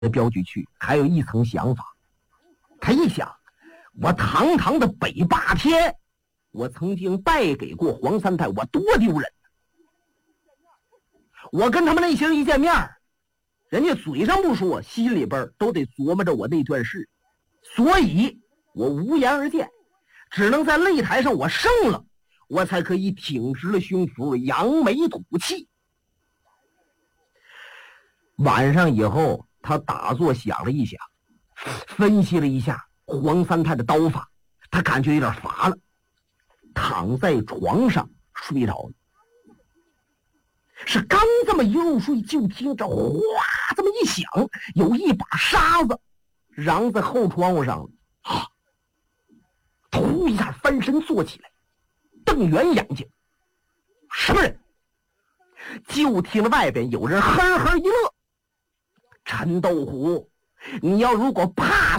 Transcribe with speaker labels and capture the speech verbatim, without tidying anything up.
Speaker 1: 镖局去，还有一层想法。他一想，我堂堂的北霸天，我曾经败给过黄三太，我多丢人！我跟他们那些人一见面，人家嘴上不说，心里边都得琢磨着我那段事，所以我无言而见，只能在擂台上我胜了，我才可以挺直了胸脯，扬眉吐气。晚上以后，他打坐想了一想，分析了一下黄三太的刀法，他感觉有点乏了，躺在床上睡着了。是刚这么一入睡，就听着哗这么一响，有一把沙子嚷在后窗户上了。啊！突一下翻身坐起来，瞪圆眼睛，什么人？就听着外边有人呵呵一乐。陈豆虎，你要如果怕